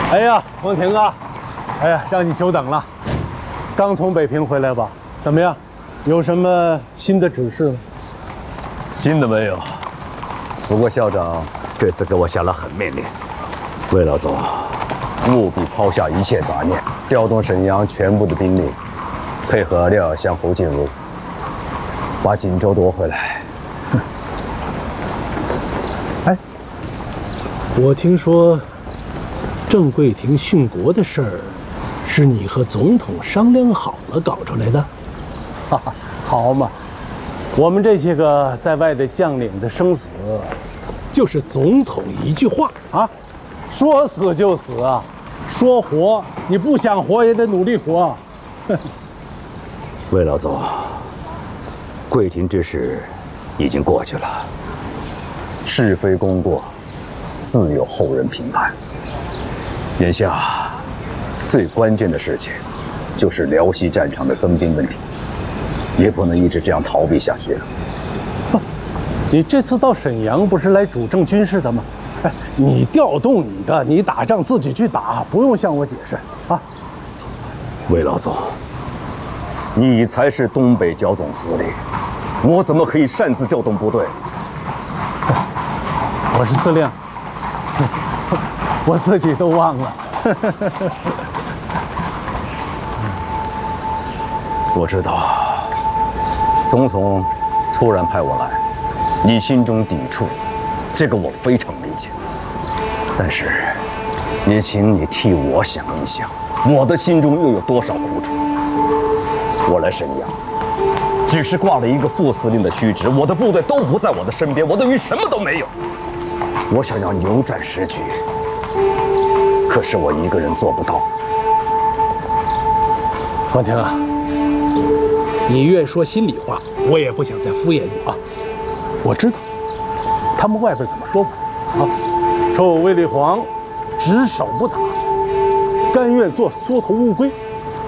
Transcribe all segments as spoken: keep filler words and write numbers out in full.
哎呀，王婷啊，哎呀，让你久等了。刚从北平回来吧？怎么样？有什么新的指示吗？ 新的没有。不过校长这次给我下了狠命令，魏老总，务必抛下一切杂念，调动沈阳全部的兵力，配合廖晓湘、侯静茹，把锦州夺回来。 哎，我听说郑桂亭殉国的事儿，是你和总统商量好了搞出来的？哈哈，好嘛，我们这些个在外的将领的生死，就是总统一句话啊，说死就死啊，说活你不想活也得努力活。 魏老总，桂亭之事已经过去了，是非功过，自有后人评判。眼下，最关键的事情，就是辽西战场的增兵问题，也不能一直这样逃避下去了。 你这次到沈阳不是来主政军事的吗？哎，你调动你的，你打仗自己去打，不用向我解释啊。 魏老总，你才是东北剿总司令，我怎么可以擅自调动部队？ 我是司令，我自己都忘了。 我知道，总统突然派我来，你心中抵触，这个我非常理解。但是，也请你替我想一想，我的心中又有多少苦楚？我来沈阳，只是挂了一个副司令的虚职，我的部队都不在我的身边，我等于什么都没有。我想要扭转时局，可是我一个人做不到。 关婷啊，你越说心里话，我也不想再敷衍你啊。我知道，他们外边怎么说我啊？说我卫立煌只手不打，甘愿做缩头乌龟。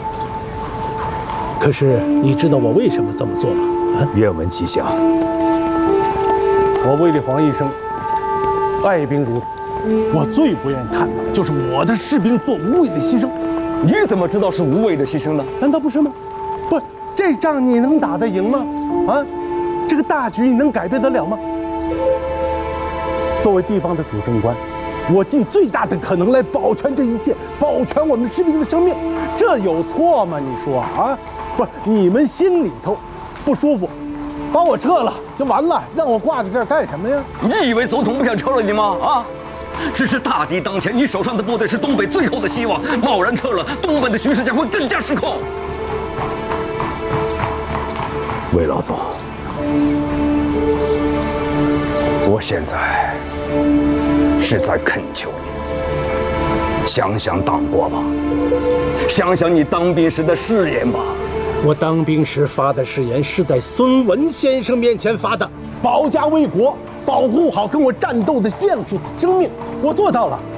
可是你知道我为什么这么做吗？啊， 愿闻其详。 我卫立煌一生爱兵如子，我最不愿意看到就是我的士兵做无谓的牺牲。 你怎么知道是无谓的牺牲呢？ 难道不是吗？不，这仗你能打得赢吗？啊，这个大局你能改变得了吗？作为地方的主政官，我尽最大的可能来保全这一切，保全我们士兵的生命，这有错吗？你说啊？不，你们心里头不舒服，把我撤了就完了，让我挂在这儿干什么呀？ 你以为总统不想撤了你吗？啊，只是大敌当前，你手上的部队是东北最后的希望，贸然撤了，东北的局势将会更加失控。魏老总，我现在是在恳求你，想想党国吧，想想你当兵时的誓言吧。 我当兵时发的誓言是在孙文先生面前发的，保家卫国，保护好跟我战斗的将士的生命，我做到了。